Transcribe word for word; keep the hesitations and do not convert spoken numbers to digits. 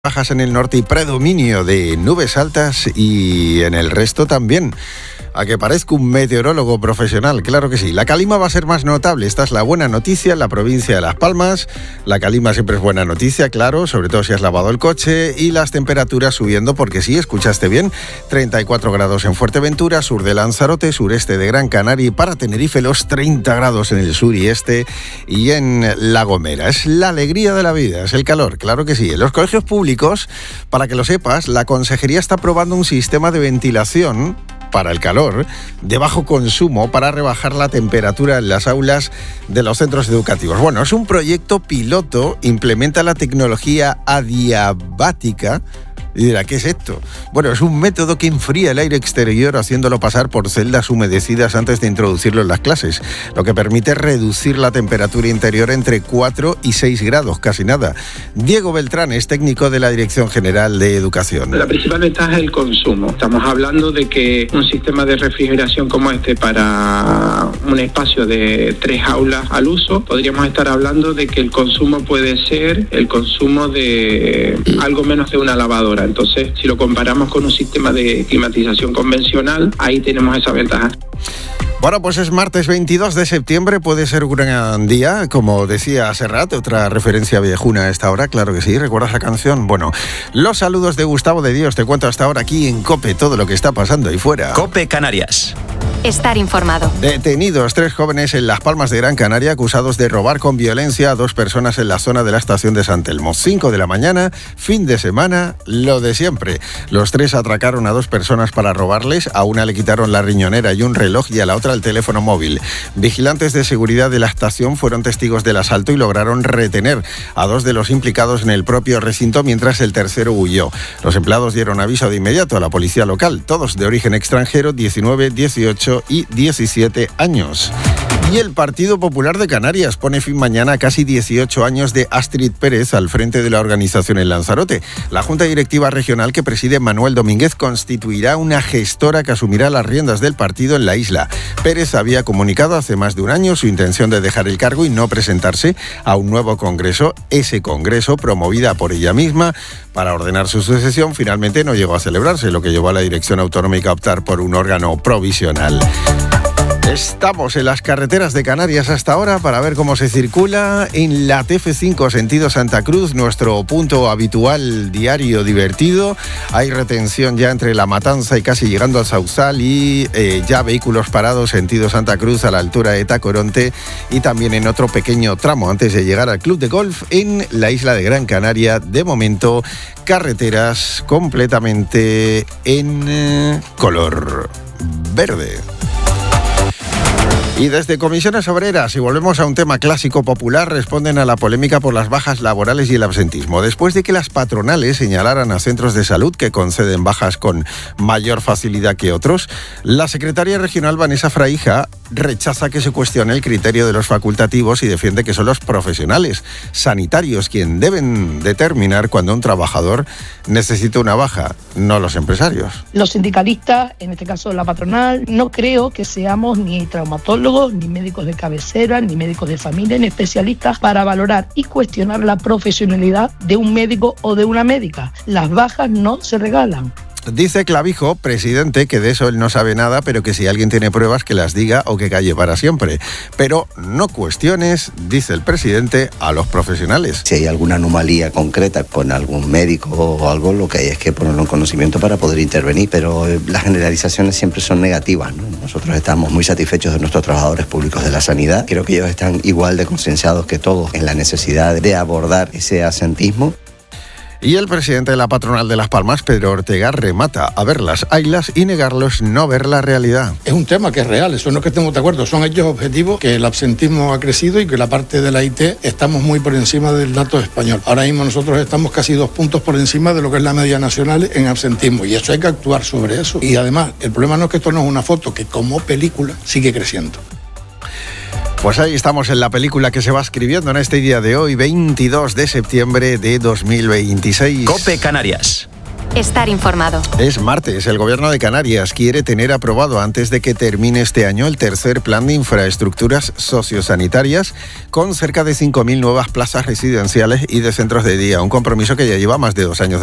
Bajas en el norte y predominio de nubes altas, y en el resto también. A que parezco un meteorólogo profesional, claro que sí. La calima va a ser más notable, esta es la buena noticia en la provincia de Las Palmas. La calima siempre es buena noticia, claro, sobre todo si has lavado el coche, y las temperaturas subiendo, porque sí, escuchaste bien, treinta y cuatro grados en Fuerteventura, sur de Lanzarote, sureste de Gran Canaria, y para Tenerife los treinta grados en el sur y este y en La Gomera. Es la alegría de la vida, es el calor, claro que sí. En los colegios públicos, para que lo sepas, la Consejería está probando un sistema de ventilación para el calor, de bajo consumo, para rebajar la temperatura en las aulas de los centros educativos. Bueno, es un proyecto piloto, implementa la tecnología adiabática. Y dirá, ¿qué es esto? Bueno, es un método que enfría el aire exterior haciéndolo pasar por celdas humedecidas antes de introducirlo en las clases, lo que permite reducir la temperatura interior entre cuatro y seis grados, casi nada. Diego Beltrán es técnico de la Dirección General de Educación. La principal ventaja es el consumo. Estamos hablando de que un sistema de refrigeración como este para un espacio de tres aulas al uso, podríamos estar hablando de que el consumo puede ser el consumo de algo menos de una lavadora. Entonces, si lo comparamos con un sistema de climatización convencional, ahí tenemos esa ventaja. Bueno, pues es martes veintidós de septiembre, puede ser un gran día, como decía Serrat, otra referencia viejuna a esta hora, claro que sí. ¿Recuerdas la canción? Bueno, los saludos de Gustavo de Dios, te cuento hasta ahora aquí en COPE todo lo que está pasando ahí fuera. COPE Canarias. Estar informado. Detenidos tres jóvenes en Las Palmas de Gran Canaria acusados de robar con violencia a dos personas en la zona de la estación de San Telmo. cinco de la mañana, fin de semana, lo de siempre. Los tres atracaron a dos personas para robarles, a una le quitaron la riñonera y un reloj y a la otra el teléfono móvil. Vigilantes de seguridad de la estación fueron testigos del asalto y lograron retener a dos de los implicados en el propio recinto mientras el tercero huyó. Los empleados dieron aviso de inmediato a la policía local, todos de origen extranjero, diecinueve, dieciocho y diecisiete años. Y el Partido Popular de Canarias pone fin mañana a casi dieciocho años de Astrid Pérez al frente de la organización en Lanzarote. La Junta Directiva Regional que preside Manuel Domínguez constituirá una gestora que asumirá las riendas del partido en la isla. Pérez había comunicado hace más de un año su intención de dejar el cargo y no presentarse a un nuevo congreso. Ese congreso, promovida por ella misma para ordenar su sucesión, finalmente no llegó a celebrarse, lo que llevó a la dirección autonómica a optar por un órgano provisional. Estamos en las carreteras de Canarias hasta ahora para ver cómo se circula en la T F cinco sentido Santa Cruz, nuestro punto habitual diario divertido. Hay retención ya entre La Matanza y casi llegando al Sauzal, y eh, ya vehículos parados sentido Santa Cruz a la altura de Tacoronte, y también en otro pequeño tramo antes de llegar al Club de Golf en la isla de Gran Canaria. De momento, carreteras completamente en eh, color verde. Y desde Comisiones Obreras, y volvemos a un tema clásico popular, responden a la polémica por las bajas laborales y el absentismo. Después de que las patronales señalaran a centros de salud que conceden bajas con mayor facilidad que otros, la secretaria regional Vanessa Fraija rechaza que se cuestione el criterio de los facultativos y defiende que son los profesionales sanitarios quienes deben determinar cuando un trabajador necesita una baja, no los empresarios. Los sindicalistas, en este caso la patronal, no creo que seamos ni traumatólogos, ni médicos de cabecera, ni médicos de familia, ni especialistas para valorar y cuestionar la profesionalidad de un médico o de una médica. Las bajas no se regalan. Dice Clavijo, presidente, que de eso él no sabe nada, pero que si alguien tiene pruebas que las diga o que calle para siempre. Pero no cuestiones, dice el presidente, a los profesionales. Si hay alguna anomalía concreta con algún médico o algo, lo que hay es que ponerlo en conocimiento para poder intervenir, pero las generalizaciones siempre son negativas, ¿no? Nosotros estamos muy satisfechos de nuestros trabajadores públicos de la sanidad. Creo que ellos están igual de concienciados que todos en la necesidad de abordar ese asentismo. Y el presidente de la patronal de Las Palmas, Pedro Ortega, remata a ver las haylas y negarlos no ver la realidad. Es un tema que es real, eso no es que estemos de acuerdo, son hechos objetivos, que el absentismo ha crecido y que la parte de la I T estamos muy por encima del dato español. Ahora mismo nosotros estamos casi dos puntos por encima de lo que es la media nacional en absentismo, y eso hay que actuar sobre eso. Y además, el problema no es que esto no es una foto, que como película sigue creciendo. Pues ahí estamos en la película que se va escribiendo en este día de hoy, veintidós de septiembre de dos mil veintiséis. COPE Canarias. estar informado. Es martes. El Gobierno de Canarias quiere tener aprobado antes de que termine este año el tercer plan de infraestructuras sociosanitarias con cerca de cinco mil nuevas plazas residenciales y de centros de día. Un compromiso que ya lleva más de dos años